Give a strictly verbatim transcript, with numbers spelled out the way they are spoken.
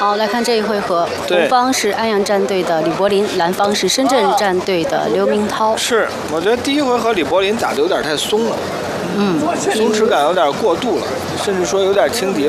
好，来看这一回合，红方是安阳战队的李柏林，蓝方是深圳战队的刘明涛。 是，我觉得第一回合李柏林打得有点太松了， 嗯， 松弛感有点过度了，甚至说有点轻敌了。